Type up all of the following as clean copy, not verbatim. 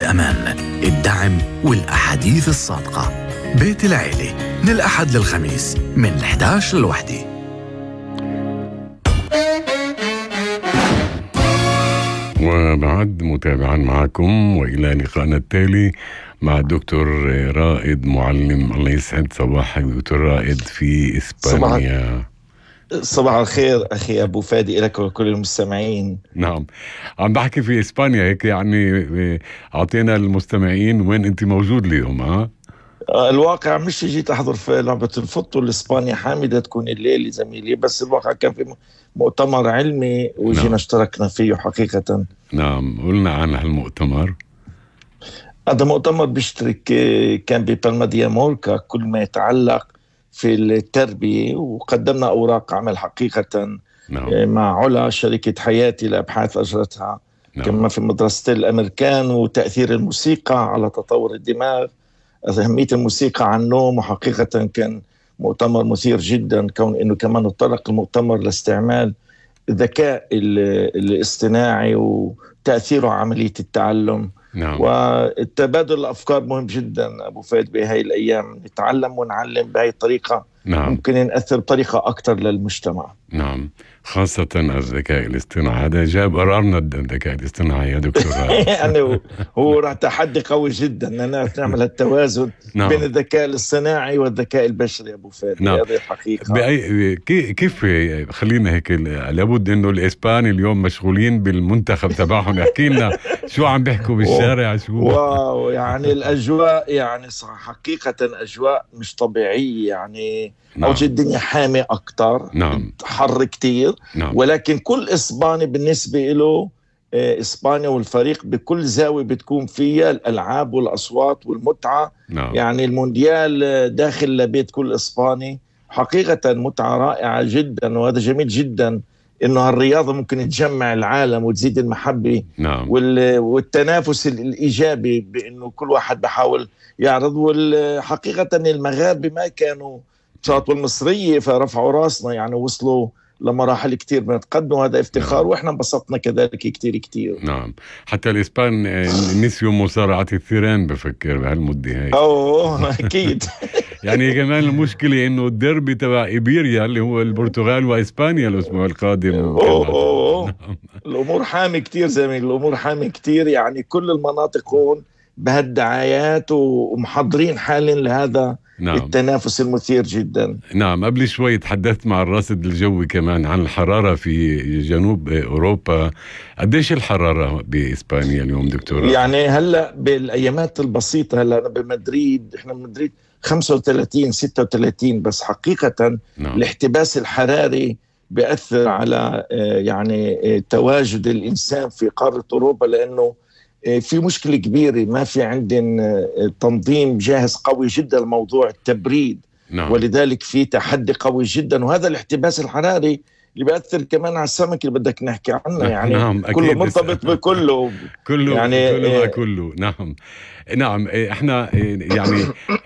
الأمان، الدعم والأحاديث الصادقة. بيت العيلة من الأحد للخميس من 11 للوحدة. وبعد متابعا معكم وإلى لقائنا التالي مع الدكتور رائد معلم. الله يسعد صباحك دكتور رائد في إسبانيا. صباح الخير أخي أبو فادي لك وكل المستمعين. نعم، عم بحكي في إسبانيا هيك يعني أعطينا المستمعين وين أنت موجود اليوم. الواقع مش جيت أحضر في لعبة الفوتو الإسبانيا حامدة تكون الليلة زميلي، بس الواقع كان في مؤتمر علمي وجينا نعم. اشتركنا فيه حقيقة. نعم، قلنا عن هالمؤتمر. هذا مؤتمر بيشترك كان ببالما دي موركا كل ما يتعلق في التربية، وقدمنا أوراق عمل حقيقة. نعم. مع علا شركة حياتي لأبحاث أجرتها. نعم. كما في مدرسة الأمريكان وتأثير الموسيقى على تطور الدماغ، أهمية الموسيقى عن النوم. وحقيقة كان مؤتمر مثير جدا، كون أنه كمان اتطرق المؤتمر لاستعمال الذكاء الاصطناعي وتأثيره على عملية التعلم. نعم. والتبادل الأفكار مهم جدا أبو فهد بهاي الأيام، نتعلم ونعلم بهاي الطريقة. نعم. ممكن نأثر بطريقة أكتر للمجتمع. نعم، خاصة الذكاء الاصطناعي. هذا جاب قرارنا الذكاء الاصطناعي يا دكتور. يعني هو راح تحدي قوي جدا أننا نعمل التوازن نعم. بين الذكاء الاصطناعي والذكاء البشري أبو فادي. نعم. هذه الحقيقة. كيف خلينا هيك، لابد انه الاسبان اليوم مشغولين بالمنتخب تبعهم. احكي لنا شو عم بيحكوا بالشارع. شو واو، يعني الأجواء يعني حقيقة أجواء مش طبيعية يعني. نعم. أول شيء الدنيا حامي أكتر. نعم. حر كتير. نعم. ولكن كل إسباني بالنسبة له إسبانيا والفريق بكل زاوية بتكون فيها الألعاب والأصوات والمتعة. نعم. يعني المونديال داخل لبيت كل إسباني. حقيقة متعة رائعة جدا، وهذا جميل جدا إنه هالرياضة ممكن تجمع العالم وتزيد المحبة. نعم. والتنافس الإيجابي بإنه كل واحد بحاول يعرض. والحقيقة المغاربة ما كانوا شاطوا المصرية فرفعوا راسنا، يعني وصلوا لمراحل كتير من التقدم، وهذا افتخار. نعم. واحنا انبسطنا كذلك كتير. نعم، حتى الاسبان نسيوا مصارعة الثيران بفكر بهالمدة هاي. اكيد. يعني كمان المشكلة انه الديربي تبع إيبيريا اللي هو البرتغال واسبانيا الاسبوع القادم. الامور حامي كتير زميل، الامور حامي كتير. يعني كل المناطق هون بهالدعايات ومحضرين حالا لهذا. نعم. التنافس المثير جدا. نعم، قبل شوي تحدثت مع الراصد الجوي كمان عن الحرارة في جنوب أوروبا. قديش الحرارة بإسبانيا اليوم دكتور؟ يعني هلأ بالأيامات البسيطة، هلأ أنا بمدريد، إحنا بمدريد 35 36، بس حقيقة نعم. الاحتباس الحراري بيأثر على يعني تواجد الإنسان في قارة أوروبا، لأنه في مشكلة كبيرة، ما في عندنا تنظيم جاهز قوي جدا لموضوع التبريد. نعم. ولذلك في تحدي قوي جدا، وهذا الاحتباس الحراري اللي بيأثر كمان على السمك اللي بدك نحكي عنه. يعني نعم. كله مرتبط بكله. كله يعني كله كله. نعم. نعم، احنا يعني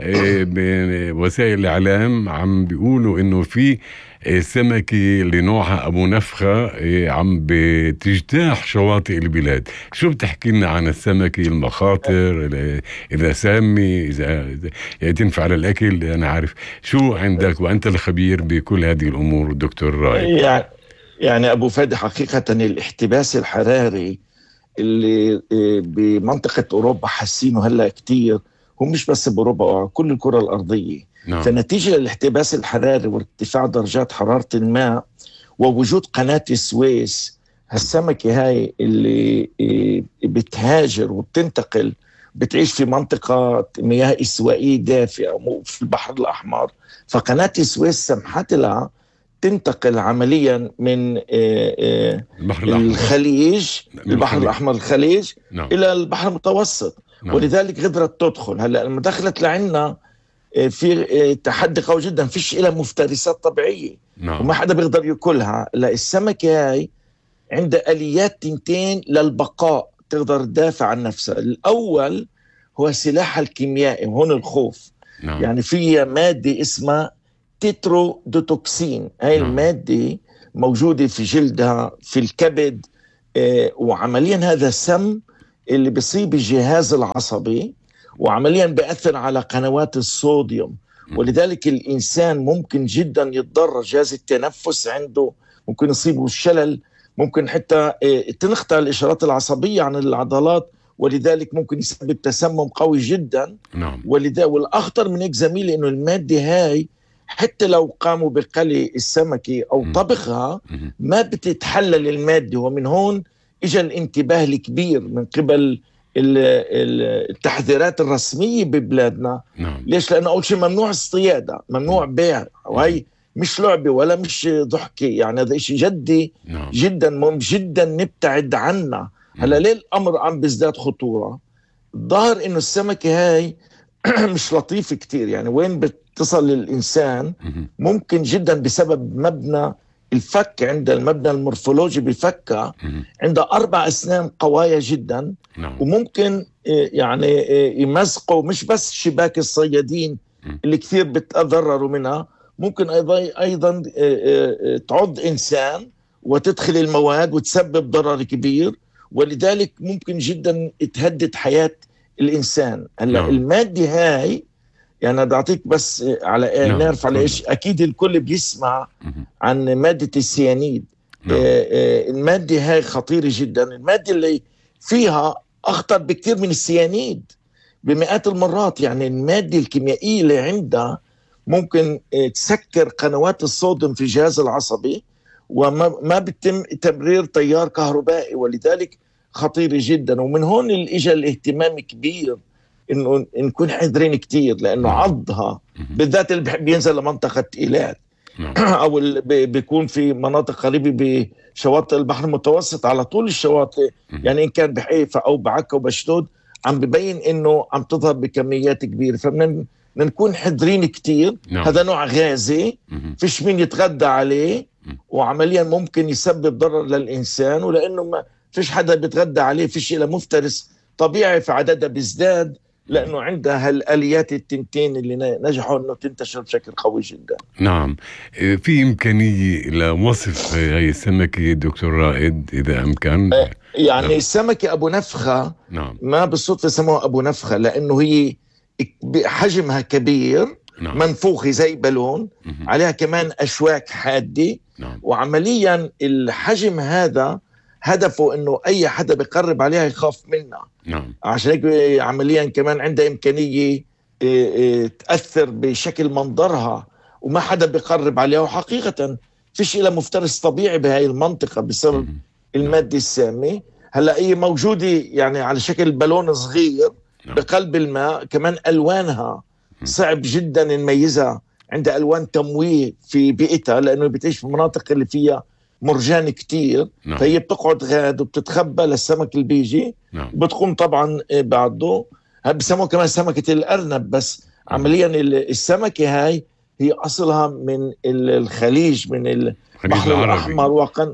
بوسائل الإعلام عم بيقولوا انه في سمكة لنوعها أبو نفخة عم بتجتاح شواطئ البلاد. شو بتحكي لنا عن السمكة، المخاطر، إذا سامي، إذا تنفع للأكل؟ أنا عارف شو عندك وأنت الخبير بكل هذه الأمور دكتور رائد. يعني أبو فادي، حقيقة الاحتباس الحراري اللي بمنطقة أوروبا حاسينه هلأ كتير، هو مش بس بأوروبا، كل الكرة الأرضية. نعم. فنتيجة للاحتباس الحراري وارتفاع درجات حرارة الماء ووجود قناة السويس، هالسمكة هاي اللي بتهاجر وبتنتقل، بتعيش في منطقة مياه استوائية دافئة في البحر الأحمر. فقناة السويس سمحت لها تنتقل عمليا من الخليج، البحر الأحمر الخليج، نعم. إلى البحر المتوسط. نعم. ولذلك قدرت تدخل. هلأ لما دخلت لعنا في تحدي قوي جدا، فيش إلها مفترسات طبيعية. نعم. وما حدا بيقدر يأكلها. لا، السمكة هاي عندها آليات تنتين للبقاء، تقدر تدافع عن نفسها. الأول هو سلاحها الكيميائي، هون الخوف. نعم. يعني فيها مادة اسمها تيترودوتوكسين. هاي نعم. المادة موجودة في جلدها، في الكبد. وعمليا هذا سم اللي بيصيب الجهاز العصبي، وعمليا بيأثر على قنوات الصوديوم. ولذلك الإنسان ممكن جدا يتضرر، جهاز التنفس عنده ممكن يصيبه الشلل، ممكن حتى تنقطع الإشارات العصبية عن العضلات، ولذلك ممكن يسبب تسمم قوي جدا. نعم. والأخطر من هيك زميلي إنه المادة هاي حتى لو قاموا بقلي السمكة أو طبخها ما بتتحلل المادة. ومن هون إجا الانتباه الكبير من قبل التحذيرات الرسمية ببلادنا. نعم. ليش؟ لأنه أول شيء ممنوع اصطيادة، ممنوع بيع، وهي مش لعبة ولا مش ضحكة، يعني هذا إشي جدي. نعم. جدا مهم جدا نبتعد عنه. هلا ليه الأمر عم بيزداد خطورة؟ الظاهر إنه السمكة هاي مش لطيف كتير، يعني وين بتصل للإنسان ممكن جدا بسبب مبنى الفك، عند المبنى المورفولوجي بفكها عندها 4 أسنان قوية جدا. نعم. وممكن يعني يمزقوا مش بس شباك الصيادين اللي كثير بتضرروا منها، ممكن أيضا تعض إنسان وتدخل المواد وتسبب ضرر كبير، ولذلك ممكن جدا تهدد حياة الإنسان. هلا نعم. المادة هاي يعني بدي أعطيك بس على نعم. نعرف على إيش. أكيد الكل بيسمع عن مادة السيانيد. نعم. المادة هاي خطيرة جدا، المادة اللي فيها أخطر بكثير من السيانيد بمئات المرات. يعني المادة الكيميائية اللي عندها ممكن تسكر قنوات الصوديوم في الجهاز العصبي، وما بيتم تمرير تيار كهربائي، ولذلك خطيرة جدا. ومن هون اجى الاهتمام كبير انه نكون حذرين كتير، لانه عضها بالذات اللي بيحب ينزل لمنطقة إيلات او بيكون في مناطق قريبة بشواطئ البحر المتوسط على طول الشواطئ، يعني ان كان بحيفا او بعكا وبشتود، عم ببين انه عم تظهر بكميات كبيرة. فمن نكون حذرين كتير. هذا نوع غازي فيش مين يتغدى عليه، وعمليا ممكن يسبب ضرر للإنسان، ولأنه ما فيش حدا بيتغدى عليه، فيش إلا مفترس طبيعي فعددها بيزداد، لأنه عندها هالآليات التنتين اللي نجحوا أنه تنتشر بشكل قوي جدا. نعم. في إمكانية لوصف هاي السمكة دكتور رائد إذا أمكن؟ يعني نعم. السمكة أبو نفخة. نعم. ما بالصدفة سموها أبو نفخة لأنه هي حجمها كبير. نعم. منفوخة زي بالون، عليها كمان أشواك حادة. نعم. وعمليا الحجم هذا هدفه انه اي حدا بيقرب عليها يخاف منها. نعم. عشان هيك عمليا كمان عندها امكانيه تاثر بشكل منظرها، وما حدا بيقرب عليها. وحقيقه فيش لها مفترس طبيعي بهاي المنطقه بسبب الماده السامه. هلا هي موجوده يعني على شكل بالون صغير بقلب الماء. كمان الوانها صعب جدا نميزها، عندها الوان تمويه في بيئتها لانه بتعيش في المناطق اللي فيها مرجان كتير. فهي بتقعد غاد وبتتخبى للسمك اللي بيجي. بتقوم طبعا بعده. بسموها كمان سمكة الأرنب. بس عمليا السمكة هاي هي أصلها من الخليج، من البحر الأحمر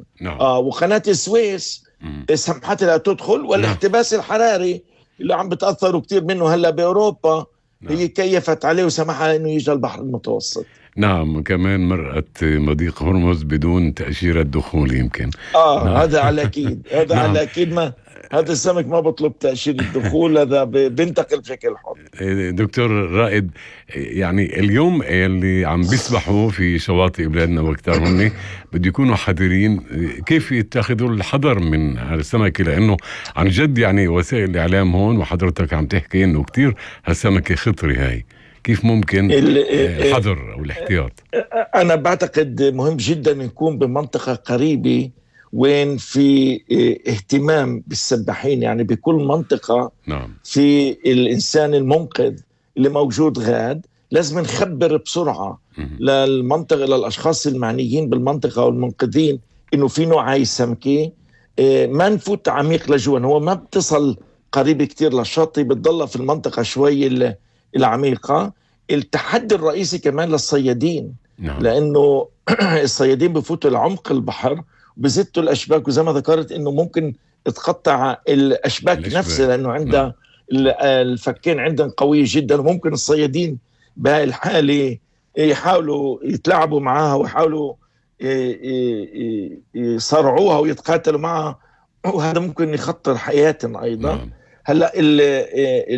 وقناة السويس سمحت لها تدخل. والاحتباس الحراري اللي عم بتأثروا كتير منه هلا بأوروبا هي كيفت عليه وسمحها انه يجي البحر المتوسط. نعم. كمان مرقت مضيق هرمز بدون تأشيرة دخول يمكن. هذا على اكيد. هذا على اكيد. ما هذا السمك ما بطلب تأشيرة الدخول، هذا بينتقل بشكل حر. دكتور رائد، يعني اليوم اللي عم بيسبحوا في شواطئ بلادنا واكثر هن بده يكونوا حذرين. كيف يتخذوا الحذر من هذا السمكة؟ لأنه عن جد يعني وسائل الإعلام هون وحضرتك عم تحكي إنه كتير هالسمكة خطرة هاي. كيف ممكن الحذر أو الاحتياط؟ أنا بعتقد مهم جدا نكون بمنطقة قريبة وين في اهتمام بالسباحين، يعني بكل منطقة. نعم. في الإنسان المنقذ اللي موجود غاد لازم نخبر بسرعة للمنطقة، للأشخاص المعنيين بالمنطقة والمنقذين إنه في نوع هاي السمكة. ما نفوت عميق لجوا، هو ما بتصل قريب كتير للشاطئ، بتضل في المنطقة شوي العميقة. التحدي الرئيسي كمان للصيادين. نعم. لأنه الصيادين بفوتوا لعمق البحر بزتوا الأشباك، وزي ما ذكرت إنه ممكن تقطع الأشباك نفسها لأنه عندها الفكين عندهم قوية جدا. وممكن الصيادين بهاي الحالة يحاولوا يتلاعبوا معها ويحاولوا يصارعوها ويتقاتلوا معها، وهذا ممكن يخطر حياتهم أيضا. هلا